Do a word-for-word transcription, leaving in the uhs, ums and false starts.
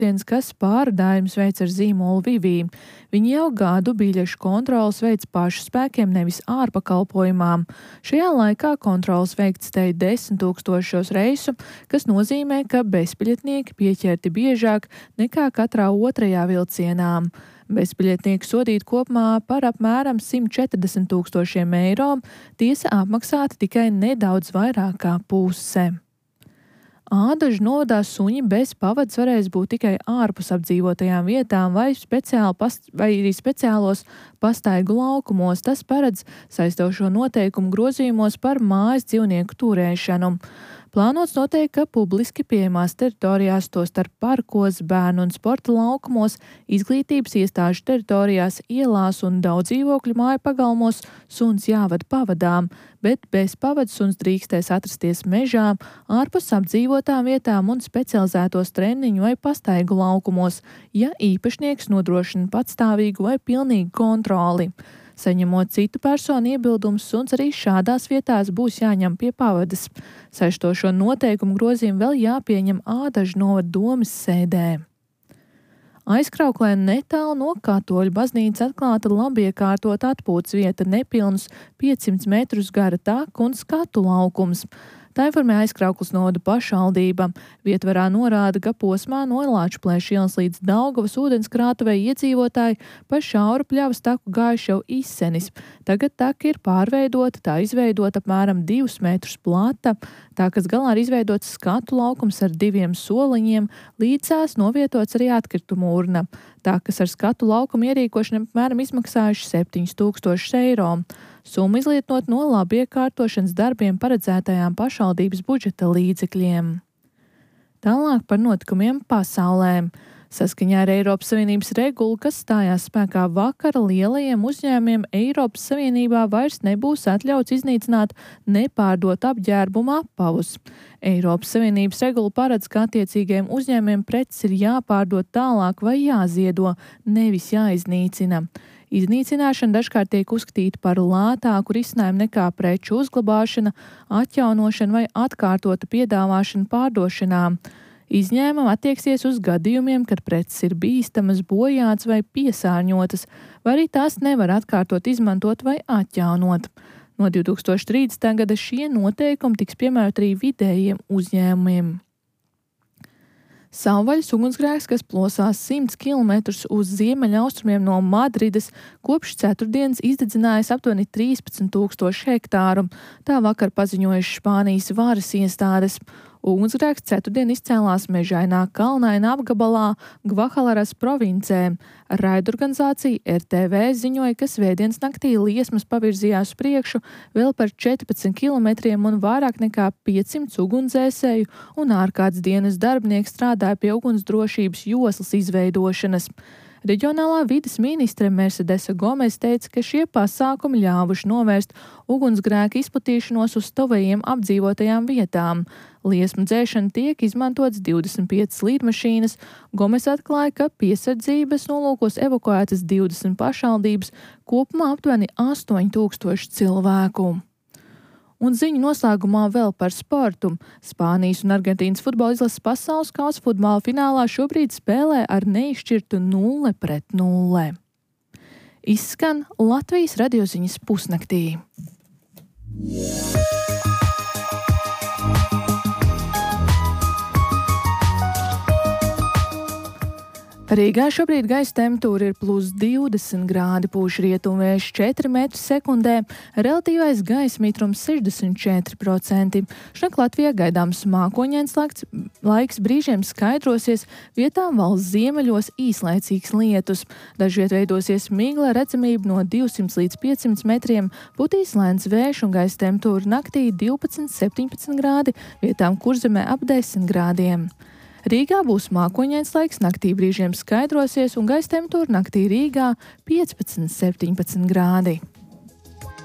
ceturtdienas, kas pārvadājumus veic ar zīmolu Vivī. Viņi jau gadu biļešu kontrolas veic pašu spēkiem, nevis ārpakalpojumām. Šajā laikā kontrolas veikts te desmit tūkstošos reisu, kas nozīmē, ka bezbiļetnieki pieķerti biežāk nekā katrā otrajā vilcienā. Bezbiļetnieki sodīti kopumā par apmēram simt četrdesmit tūkstošiem eiro, tiesa apmaksāta tikai nedaudz vairāk kā puse. Ādažu novadā suņi bez pavadas varēs būt tikai ārpus apdzīvotajām vietām vai, past, vai arī speciālos pastaigu laukumos. Tas paredz saistošo noteikumu grozījumos par mājas dzīvnieku turēšanu. Plānots noteikt, ka publiski pieejamās teritorijās, tostarp parkos, bērnu un sporta laukumos, izglītības iestāžu teritorijās, ielās un daudz dzīvokļu māju pagalmos suns jāvada pavadām, bet bez pavadas suns drīkstēs atrasties mežā, ārpus apdzīvotām vietām un specializētos treniņu vai pastaigu laukumos, ja īpašnieks nodrošina patstāvīgu vai pilnīgu kontroli. Saņemot citu personu iebildumus, suns arī šādās vietās būs jāņem pie pavadas. Saistošo noteikumu grozījumu vēl jāpieņem Ādažu novada domes sēdē. Aizkrauklē netālu no Katoļu baznīcas atklāta labi iekārtota atpūtas vieta, nepilnus piecsimt metrus gara taka un skatu laukums. Tā informē Aizkraukles novada pašvaldība. Vietvarā norāda, ka posmā no Lāčplēša ielas līdz Daugavas ūdenskrātuvei iedzīvotāji pa šauru pļavas taku gājuši jau izsenis. Tagad taka ir pārveidota, tā izveidota apmēram divus metrus plata. Takas galā ir izveidots skatu laukums ar diviem soliņiem, līdzās novietots arī atkritumu urna. Takas ar skatu laukumu ierīkošanu apmēram izmaksājuši septiņus tūkstošus eiro. Summa izlietot no labi iekārtošanas darbiem paredzētajām pašvaldības budžeta līdzekļiem. Tālāk par notikumiem pasaulē. Saskaņā ar Eiropas Savienības regulu, kas stājās spēkā vakar, lielajiem uzņēmumiem Eiropas Savienībā vairs nebūs atļauts iznīcināt nepārdot apģērbumu apavus. Eiropas Savienības regula paredz, ka attiecīgajiem uzņēmumiem preces ir jāpārdod tālāk vai jāziedo, nevis jāiznīcina. Iznīcināšana dažkārt tiek uzskatīta par lētāku risinājumu nekā preču uzglabāšana, atjaunošana vai atkārtota piedāvāšana pārdošanā. Izņēmumi attieksies uz gadījumiem, kad preces ir bīstamas, bojātas vai piesārņotas, vai arī tās nevar atkārtot izmantot vai atjaunot. No divi tūkstoši trīsdesmitā gada šie noteikumi tiks piemēroti arī vidējiem uzņēmumiem. Savvaļas ugunsgrēks, kas plosās simts kilometrus uz ziemeļaustrumiem no Madrides, kopš ceturtdienas izdedzinājis aptuveni trīspadsmit tūkstoši hektāru. Tā vakar paziņojuši Spānijas varas iestādes. Ugunsgrēks ceturtdien izcēlās mežainā kalnaina apgabalā Gvahalaras provincē. Raidorganizācija R T V ziņoja, ka svētdienas naktī liesmas pavirzījās priekšu vēl par četrpadsmit kilometriem un vairāk nekā piecsimt ugunsdzēsēju un ārkārtas dienas darbinieki strādāja pie ugunsdrošības joslas izveidošanas. Reģionālā vides ministre Mercedesa Gomes teica, ka šie pasākumi ļāvuši novērst ugunsgrēka izplatīšanos uz tuvajiem apdzīvotajām vietām. Liesmu dzēšana tiek izmantots divdesmit piecas līdmašīnas. Gomes atklāja, ka piesardzības nolūkos evakuētas divdesmit pašvaldības, kopumā aptuveni astoņi tūkstoši cilvēku. Un ziņu noslēgumā vēl par sportu. Spānijas un Argentīnas futbola izlases pasaules kausa futbola finālā šobrīd spēlē ar neizšķirtu nulle pret nulle. Izskan Latvijas radioziņas pusnaktī. Rīgā šobrīd gaisa temperatūra ir plus divdesmit grādi, pūš rietumvējš četri metri sekundē, relatīvais gaisa mitrums sešdesmit četri procenti. Šnak Latvijā gaidāms mākoņains laiks, laiks brīžiem skaidrosies, vietām valsts ziemeļos īslaicīgs lietus. Dažviet veidosies migla, redzamība no divsimt līdz piecsimt metriem, putīs lēns vējš un gaisa temperatūra naktī divpadsmit septiņpadsmit grādi, vietām Kurzemē ap desmit grādiem. Rīgā būs mākoņains laiks, naktī brīžiem skaidrosies un gaisa temperatūra naktī Rīgā piecpadsmit septiņpadsmit grādi.